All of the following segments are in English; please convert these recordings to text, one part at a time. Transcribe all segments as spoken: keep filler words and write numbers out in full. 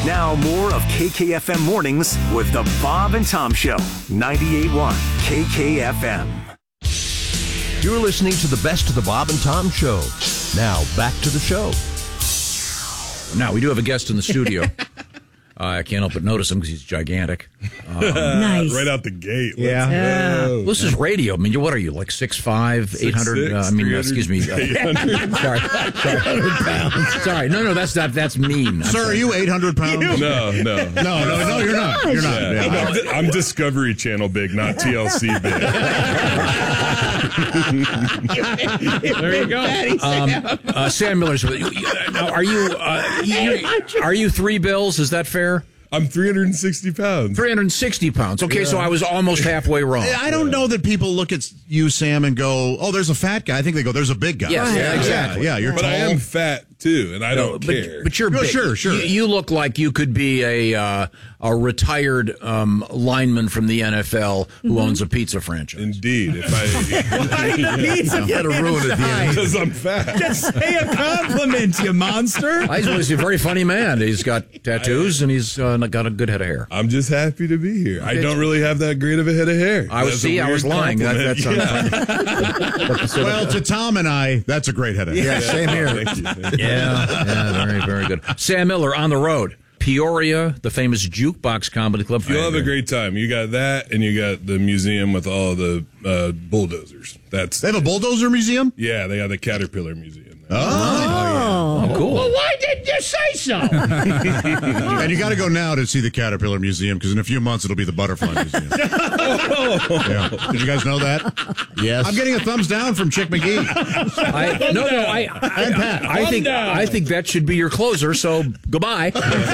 Now more of K K F M Mornings with the Bob and Tom Show. ninety-eight point one K K F M. You're listening to the best of the Bob and Tom Show. Now, back to the show. Now, we do have a guest in the studio. uh, I can't help but notice him because he's gigantic. Um, nice. Right out the gate. Yeah. yeah. Well, this is radio. I mean, what are you, like six five, eight hundred? Uh, I mean, uh, excuse me. Uh, sorry. Sorry. pounds. Sorry. No, no, that's not, that's mean. I'm Sir, sorry. are you eight hundred pounds? No, no. No, no, no, you're not. You're not. Yeah. Yeah. I'm, di- I'm Discovery Channel big, not T L C big. There you go. Um, uh, Sam Miller's. Now, are you, uh, you are you three bills? Is that fair? I'm three hundred sixty pounds. three hundred sixty pounds. Okay, yeah. So I was almost halfway wrong. I don't know that people look at you, Sam, and go, "Oh, there's a fat guy." I think they go, "There's a big guy." Yes, yeah, exactly. Yeah, you're but tall. I am fat too, and I no, don't but, care. But you're oh, big. Sure, sure. You, you look like you could be a uh, a retired um, lineman from the N F L who mm-hmm. owns a pizza franchise. Indeed, if I pizza you gotta ruin it because I'm fat. Just say a compliment, you monster. He's, he's a very funny man. He's got tattoos and he's uh, got a good head of hair. I'm just happy to be here. I don't really have that great of a head of hair. I was see, I was lying. That, that's yeah. Well, to Tom and I, that's a great head of hair. Yeah, same here. Thank you. Thank you. Yeah, yeah, very, very good. Sam Miller on the road. Peoria, the famous Jukebox Comedy Club. You'll have a great time. You got that, and you got the museum with all the uh, bulldozers. That's they have a bulldozer museum? Yeah, they got the Caterpillar Museum. Oh, oh, cool. Well, why didn't you say so? And you got to go now to see the Caterpillar Museum because in a few months it'll be the Butterfly Museum. Yeah. Did you guys know that? Yes. I'm getting a thumbs down from Chick McGee. I, no, no, I, I, and Pat. I think I think that should be your closer. So goodbye.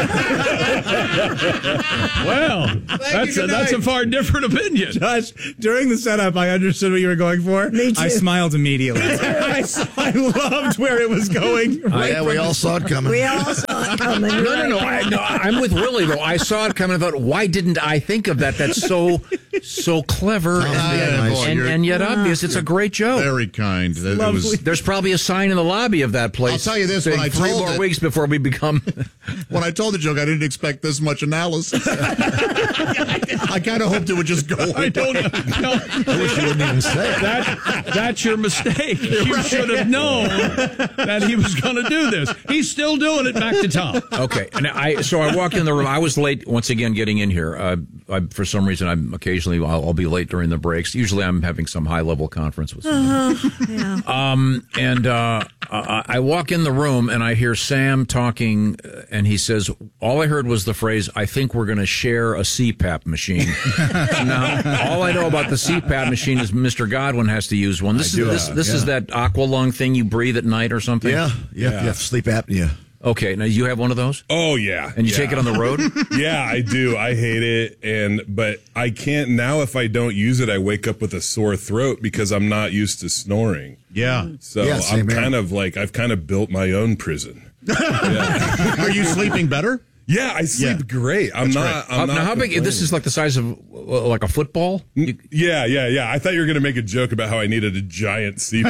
Well, that's a, that's a far different opinion. Josh, during the setup, I understood what you were going for. Me too. I smiled immediately. I, I loved where it was going. Right yeah, we all saw it coming. We all saw it coming. No, no, no, I, no. I'm with Willie though. I saw it coming. I thought, why didn't I think of that? That's so, so clever, and, nice. and, and yet obvious. It's a great joke. Very kind. It was, There's probably a sign in the lobby of that place. I'll tell you this: when I three told more it, weeks before we become. When I told the joke, I didn't expect this much analysis. I kind of hoped it would just go away. I don't know. No. I wish you wouldn't even say it. That, that's your mistake. You right. should have known that he was going to do this. He's still doing it. Back to Tom. Okay, and I so I walked in the room. I was late once again getting in here. Uh, I, for some reason, I'm occasionally I'll, I'll be late during the breaks. Usually, I'm having some high level conference with someone. Uh-huh. Yeah. Um, and uh, I, I walk in the room and I hear Sam talking, and he says, "All I heard was the phrase, I think we're going to share a C PAP machine." Now, all I know about the C PAP machine is Mister Godwin has to use one. This I is do, this, uh, this yeah. is that aqua lung thing you breathe at night or something. Yeah, yeah, yeah. You have sleep apnea. Okay, now you have one of those, Oh yeah, and you yeah. take it on the road. Yeah, I do. I hate it, and but I can't now. If I don't use it, I wake up with a sore throat because I'm not used to snoring. Yeah. So Yeah, I'm same here. kind of like I've kind of built my own prison. Are you sleeping better? Yeah, I sleep Yeah. great. I'm That's not. great. I'm Uh, not now, how big? This complaining. is like the size of uh, like a football. You- Yeah, yeah, yeah. I thought you were going to make a joke about how I needed a giant C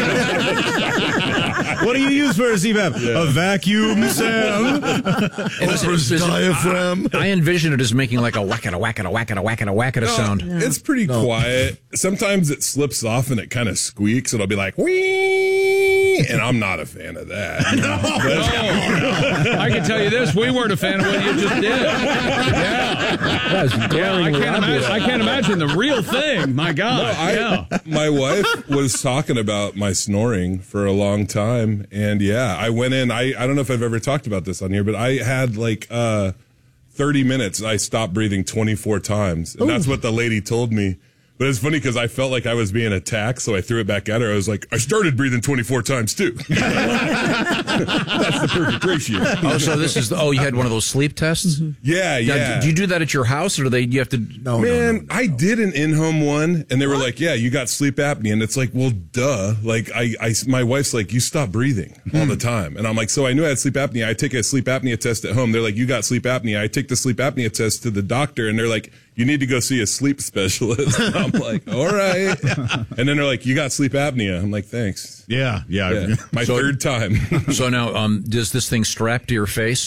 PAP. What do you use for a C PAP? A vacuum, Sam. And is it- Oprah's is it- diaphragm. I envision it as making like a whack-a, whack-a, whack-a, whack-a, whack-a sound. It's pretty quiet. Sometimes it slips off and it kind of squeaks. It'll be like, wee, and I'm not a fan of that. I can tell you this: we weren't a fan of what you just did. Yeah, yeah. I can't imagine. I can't imagine the real thing. My God. I, yeah. My wife was talking about my snoring for a long time, and yeah, I went in. I, I don't know if I've ever talked about this on here, but I had like uh, thirty minutes. I stopped breathing twenty-four times, and that's what the lady told me. But it's funny because I felt like I was being attacked, so I threw it back at her. I was like, I started breathing twenty-four times too. That's the perfect ratio. Oh, so this is the, oh, you had one of those sleep tests? Yeah, Now, yeah. do you do that at your house, or do they? You have to? No, Man, no, no. I did an in-home one, and they were like, "Yeah, you got sleep apnea," and it's like, "Well, duh." Like, I, I my wife's like, "You stop breathing all the time," and I'm like, "So I knew I had sleep apnea. I take a sleep apnea test at home." They're like, "You got sleep apnea." I take the sleep apnea test to the doctor, and they're like, "You need to go see a sleep specialist." And I'm like, "All right," and then they're like, "You got sleep apnea." I'm like, "Thanks." Yeah, yeah. Yeah. My So- third time. So now, um, does this thing strap to your face?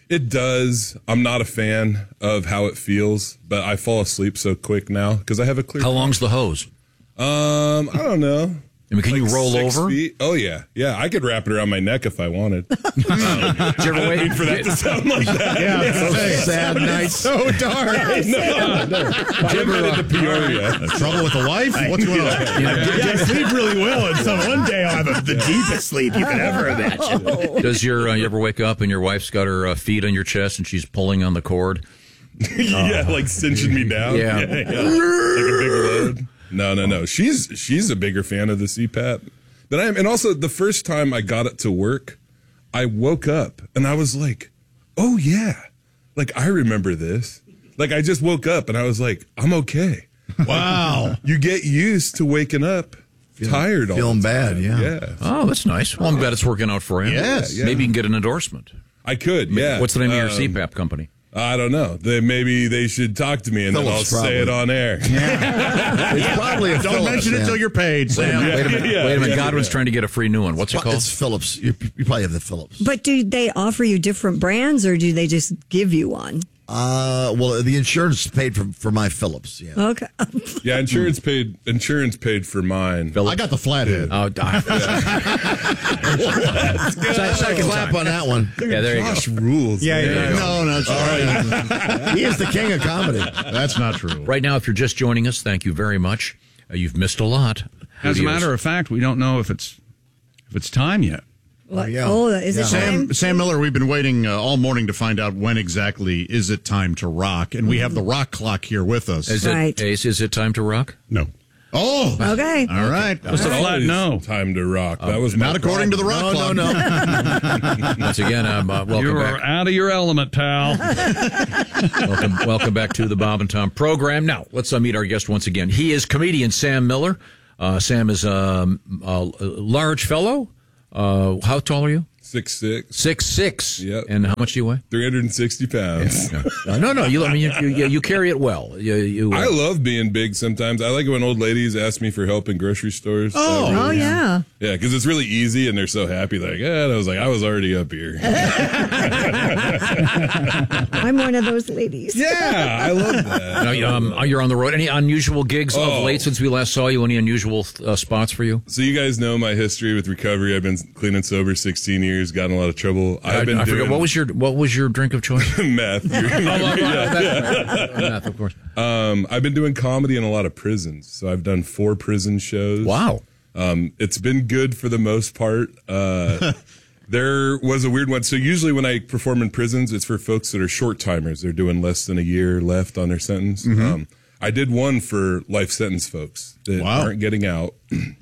It does. I'm not a fan of how it feels, but I fall asleep so quick now because I have a clear. How long's the hose? Um, I don't know. I mean, can Like you roll six over? feet? Oh yeah, yeah. I could wrap it around my neck if I wanted. um, Did you ever wait wait for that to sound like that? Yeah, so sad night. So dark. no, no. I'm headed to Peoria. Trouble with the wife? What's going on? Yeah, yeah, I sleep really well, and so one day I'll have a, the deepest sleep you could ever imagine. Does your uh, you ever wake up and your wife's got her uh, feet on your chest and she's pulling on the cord? yeah, like cinching me down. Yeah. yeah, yeah. Like a big load. No, no, no. She's she's a bigger fan of the C PAP than I am. And also, the first time I got it to work, I woke up and I was like, oh, yeah. Like, I remember this. Like, I just woke up and I was like, I'm okay. Wow. You get used to waking up feeling, tired all feeling the bad, time. yeah. yeah. Oh, that's nice. Well, I'm glad it's working out for you. Yes. Yeah. Maybe you can get an endorsement. I could, yeah. What's the name of your Um, C PAP company? I don't know. They, maybe they should talk to me and Phillips, then I'll say it probably. on air. It's probably a Don't Phillips, mention it man. till you're paid, Sam. Wait a minute. yeah, Wait a minute. yeah, Godwin's yeah. trying to get a free new one. What's it called? It's Phillips. You, you probably have the Phillips. But do they offer you different brands, or do they just give you one? Uh, well, the insurance paid for for my Phillips. Yeah. Okay. Yeah, insurance paid. Insurance paid for mine. I got the flathead. Oh, die. Second clap on that one. Yeah, there you go. Josh rules. Yeah, man. yeah. No, no, sorry. He is the king of comedy. That's not true. Right now, if you're just joining us, thank you very much. Uh, you've missed a lot. As a matter of fact, we don't know if it's if it's time yet. What? yeah. Oh, is it Yeah. time? Sam, Sam Miller, we've been waiting uh, all morning to find out when exactly is it time to rock, and we have the rock clock here with us. Is Right. it, Ace, is it time to rock? No. Oh, Okay. all right. What's the flat Always no? Time to rock. That was my Not according to the rock problem. clock. No, no. Once again, um, uh, welcome You back. are out of your element, pal. welcome, welcome back to the Bob and Tom program. Now, let's uh, meet our guest once again. He is comedian Sam Miller. Uh, Sam is um, a large fellow. Uh, how tall are you? Six six. Six six. Yep. And how much do you weigh? Three hundred and sixty pounds. No, no, no. You, I mean, you, you, you carry it well. You, you, uh, I love being big sometimes. I like it when old ladies ask me for help in grocery stores. Oh. That really- Oh, yeah. Yeah, because it's really easy and they're so happy. Like, yeah, and I was like, I was already up here. I'm one of those ladies. Yeah, I love that. Now, um, you're on the road. Any unusual gigs Oh. of late since we last saw you? Any unusual uh, spots for you? So you guys know my history with recovery. I've been clean and sober sixteen years, got in a lot of trouble. I've been I, I doing forgot what was your what was your drink of choice? meth. Meth, of course. Um, I've been doing comedy in a lot of prisons. So I've done four prison shows. Wow. Um, it's been good for the most part. Uh, there was a weird one. So usually when I perform in prisons, it's for folks that are short timers. They're doing less than a year left on their sentence. Um, I did one for life sentence folks that Wow. aren't getting out.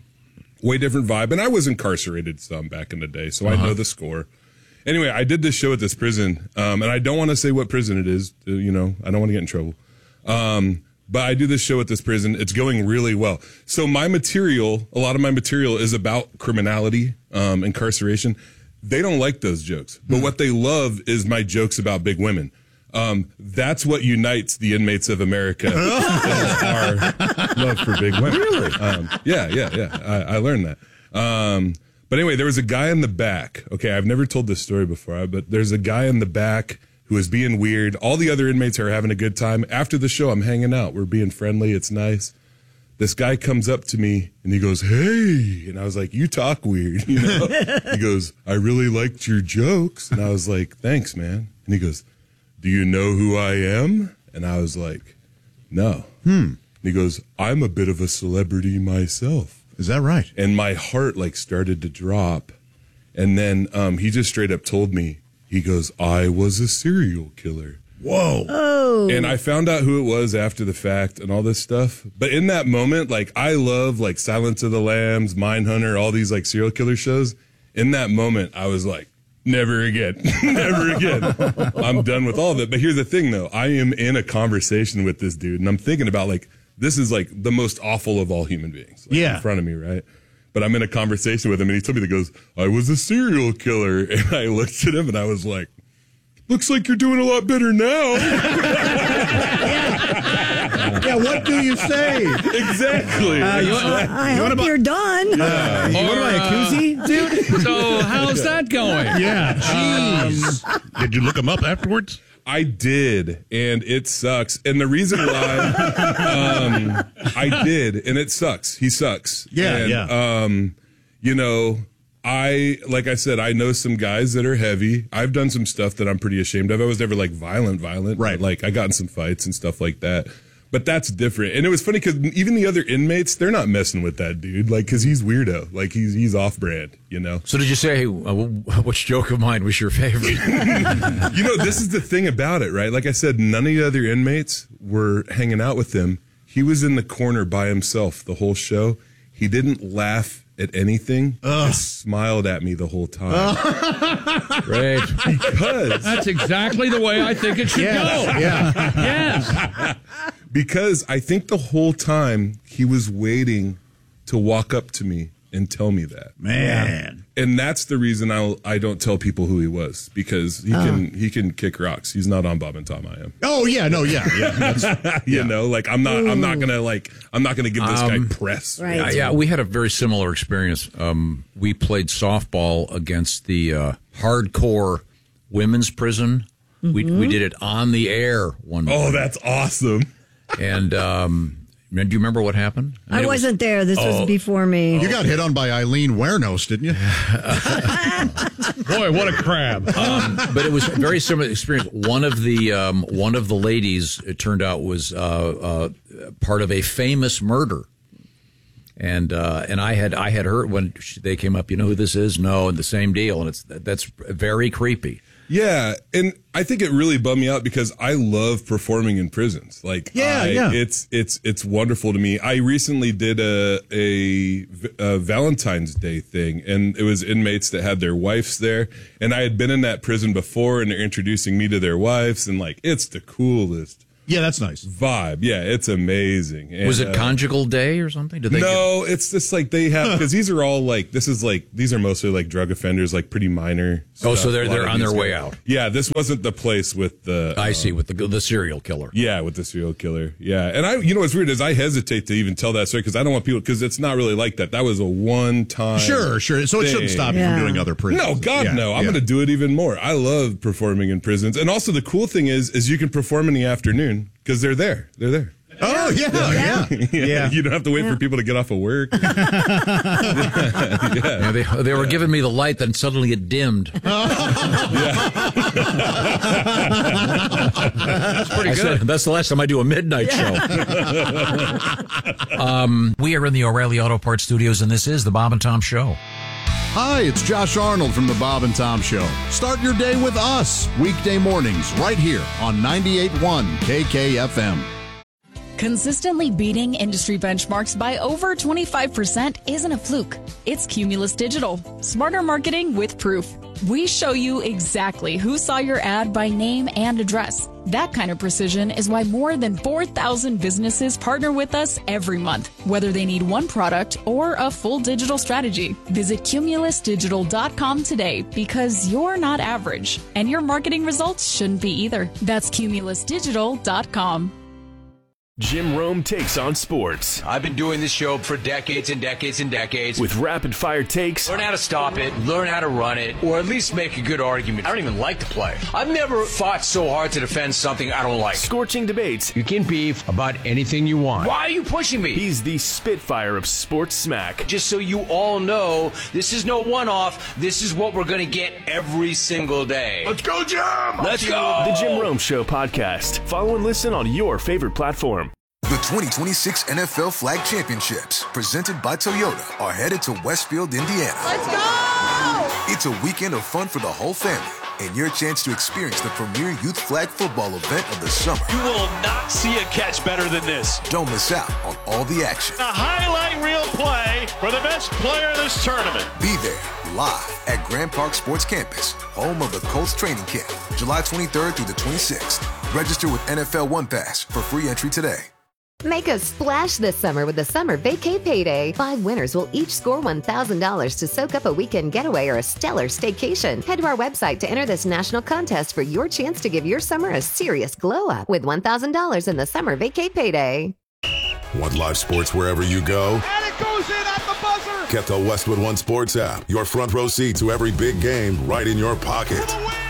Way different vibe. And I was incarcerated some back in the day, so I know the score. Anyway, I did this show at this prison, um, and I don't want to say what prison it is. uh, You know, I don't want to get in trouble. Um, but I do this show at this prison. It's going really well. So my material, a lot of my material is about criminality, um, incarceration. They don't like those jokes, but what they love is my jokes about big women. Um, that's what unites the inmates of America. is our love for big women. Really? Um, yeah, yeah, yeah. I, I learned that. Um, but anyway, there was a guy in the back. Okay, I've never told this story before, but there's a guy in the back who is being weird. All the other inmates are having a good time. After the show, I'm hanging out. We're being friendly. It's nice. This guy comes up to me and he goes, "Hey," and I was like, "You talk weird." You know? He goes, "I really liked your jokes," and I was like, "Thanks, man." And he goes, "Do you know who I am?" And I was like, "No." Hmm. And he goes, "I'm a bit of a celebrity myself." Is that right? And my heart like started to drop. And then um, he just straight up told me, he goes, "I was a serial killer." Whoa. Oh. And I found out who it was after the fact and all this stuff. But in that moment, like I love like Silence of the Lambs, Mindhunter, all these like serial killer shows. In that moment, I was like, never again, never again. I'm done with all of it. But here's the thing though. I am in a conversation with this dude and I'm thinking about like, this is like the most awful of all human beings. Like, Yeah. in front of me, right? But I'm in a conversation with him and he told me that goes, "I was a serial killer." And I looked at him and I was like, "Looks like you're doing a lot better now." Yeah, what do you say? Exactly. Uh, you, I, I you hope wanna you're done. Uh, you want to buy a koozie, dude? So how's that going? Yeah. Jeez. Um, Did you look him up afterwards? I did, and it sucks. And the reason why um, I did, and it sucks. He sucks. Yeah, and, yeah. Um, you know, I like I said, I know some guys that are heavy. I've done some stuff that I'm pretty ashamed of. I was never like violent, violent. Right. But, like I got in some fights and stuff like that. But that's different. And it was funny because even the other inmates, they're not messing with that dude. Like, because he's weirdo. Like, he's he's off brand, you know? So did you say, uh, which joke of mine was your favorite? You know, this is the thing about it, right? Like I said, none of the other inmates were hanging out with him. He was in the corner by himself the whole show. He didn't laugh at anything. Ugh. Just smiled at me the whole time. Great. Because That's exactly the way I think it should Yes, go. yeah. Yes. because I think the whole time he was waiting to walk up to me and tell me that. Man. And that's the reason I I don't tell people who he was, because he can he can kick rocks. He's not on Bob and Tom I Am. Oh, yeah, no, yeah, yeah. That's- You know, like I'm not I'm not gonna like I'm not gonna give this Um, guy press. Right. Yeah, yeah, we had a very similar experience. Um, we played softball against the uh, hardcore women's prison. We we did it on the air one Oh, morning. that's awesome. And um, do you remember what happened? I mean, I it was- wasn't there. This was before me. You got hit on by Eileen Wernos, didn't you? Boy, what a crab. um, but it was a very similar experience. One of the um, one of the ladies, it turned out, was uh, uh, part of a famous murder, and uh, and I had I had heard when they came up. You know who this is? No, and the same deal, and it's that's very creepy. Yeah, and I think it really bummed me out because I love performing in prisons. Like, Yeah, I, yeah. it's it's it's wonderful to me. I recently did a, a a Valentine's Day thing, and it was inmates that had their wives there, and I had been in that prison before, and they're introducing me to their wives, and like it's the coolest Yeah, that's nice. vibe. Yeah, it's amazing. And, Was it uh, conjugal day or something? Did they? no, it's just like they have, because these are all like, this is like, these are mostly like drug offenders, like pretty minor. Oh, stuff. so they're- A lot they're of on these their way guys- out. Yeah, this wasn't the place with the. I uh, see, with the the serial killer. Yeah, with the serial killer. Yeah. And I, you know, what's weird is I hesitate to even tell that story because I don't want people, because it's not really like that. That was a one time. Sure, sure. So it shouldn't thing. stop you Yeah. from doing other prisons. No, God, Yeah, no. I'm yeah. going to do it even more. I love performing in prisons. And also the cool thing is, is you can perform in the afternoon because they're there. They're there. Oh, yeah, yeah. Yeah. You don't have to wait for people to get off of work. Yeah, they, they were giving me the light, then suddenly it dimmed. That's pretty I good. said, that's the last time I do a midnight show. um, we are in the O'Reilly Auto Parts studios, and this is the Bob and Tom Show. Hi, it's Josh Arnold from the Bob and Tom Show. Start your day with us, weekday mornings, right here on ninety-eight point one K K F M. Consistently beating industry benchmarks by over twenty-five percent isn't a fluke. It's Cumulus Digital. Smarter marketing with proof. We show you exactly who saw your ad by name and address. That kind of precision is why more than four thousand businesses partner with us every month, whether they need one product or a full digital strategy. Visit cumulus digital dot com today because you're not average, and your marketing results shouldn't be either. That's cumulus digital dot com. Jim Rome takes on sports. I've been doing this show for decades and decades and decades. With rapid fire takes. Learn how to stop it, learn how to run it, or at least make a good argument. I don't even like the play. I've never fought so hard to defend something I don't like. Scorching debates. You can beef about anything you want. Why are you pushing me? He's the Spitfire of sports smack. Just so you all know, this is no one-off. This is what we're going to get every single day. Let's go, Jim! Let's go! The Jim Rome Show podcast. Follow and listen on your favorite platform. The twenty twenty-six N F L Flag Championships, presented by Toyota, are headed to Westfield, Indiana. Let's go! It's a weekend of fun for the whole family and your chance to experience the premier youth flag football event of the summer. You will not see a catch better than this. Don't miss out on all the action. A highlight reel play for the best player in this tournament. Be there live at Grand Park Sports Campus, home of the Colts training camp, July twenty-third through the twenty-sixth. Register with N F L One Pass for free entry today. Make a splash this summer with the Summer Vacay Payday. Five winners will each score one thousand dollars to soak up a weekend getaway or a stellar staycation. Head to our website to enter this national contest for your chance to give your summer a serious glow up with one thousand dollars in the Summer Vacay Payday. Want live sports wherever you go? And it goes in at the buzzer. Get the Westwood One Sports app. Your front row seat to every big game right in your pocket.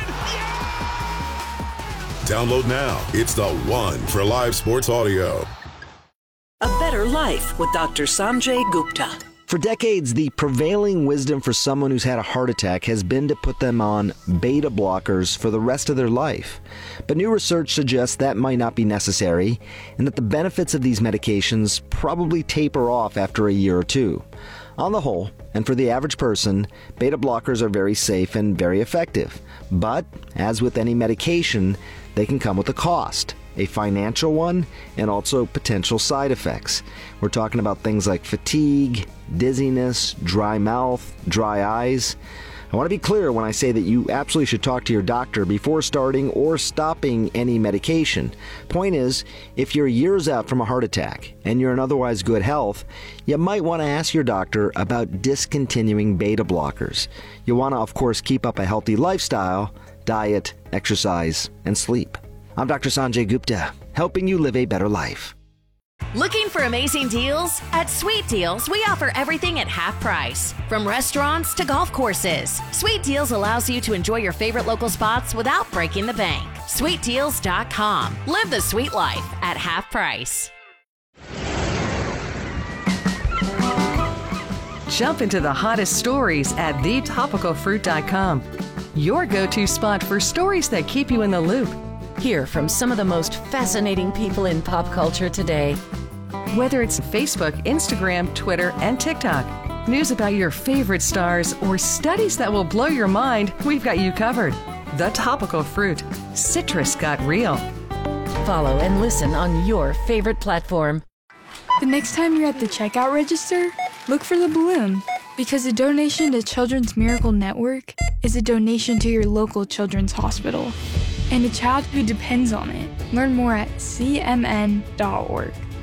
Download now. It's the one for live sports audio. A Better Life with Doctor Sanjay Gupta. For decades, the prevailing wisdom for someone who's had a heart attack has been to put them on beta blockers for the rest of their life. But new research suggests that might not be necessary, and that the benefits of these medications probably taper off after a year or two. On the whole, and for the average person, beta blockers are very safe and very effective. But, as with any medication, they can come with a cost. A financial one, and also potential side effects. We're talking about things like fatigue, dizziness, dry mouth, dry eyes. I want to be clear when I say that you absolutely should talk to your doctor before starting or stopping any medication. Point is, if you're years out from a heart attack and you're in otherwise good health, you might want to ask your doctor about discontinuing beta blockers. You want to, of course, keep up a healthy lifestyle, diet, exercise, and sleep. I'm Doctor Sanjay Gupta, helping you live a better life. Looking for amazing deals? At Sweet Deals, we offer everything at half price. From restaurants to golf courses, Sweet Deals allows you to enjoy your favorite local spots without breaking the bank. sweet deals dot com. Live the sweet life at half price. Jump into the hottest stories at the topical fruit dot com. Your go-to spot for stories that keep you in the loop. Hear from some of the most fascinating people in pop culture today. Whether it's Facebook, Instagram, Twitter, and TikTok, news about your favorite stars, or studies that will blow your mind, we've got you covered. The Topical Fruit. Citrus got real. Follow and listen on your favorite platform. The next time you're at the checkout register, look for the balloon. Because a donation to Children's Miracle Network is a donation to your local children's hospital and a child who depends on it. Learn more at c m n dot org.